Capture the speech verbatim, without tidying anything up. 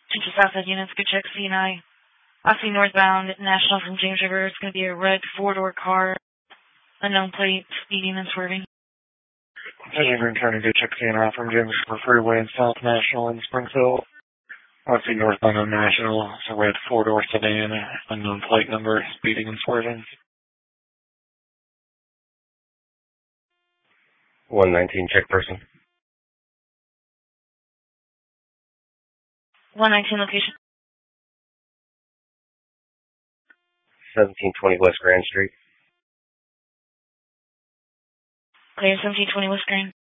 Teacher Southside units, good check C and I. Oxy northbound, National from James River. It's going to be a red four-door car, unknown plate, speeding and swerving. Vision Green County, good check C and I from James River Freeway and South National in Springfield. Oxy northbound on National. It's a red four-door sedan, unknown plate number, speeding and swerving. one nineteen, check person. one nineteen location. seventeen twenty West Grand Street. Clear seventeen twenty West Grand.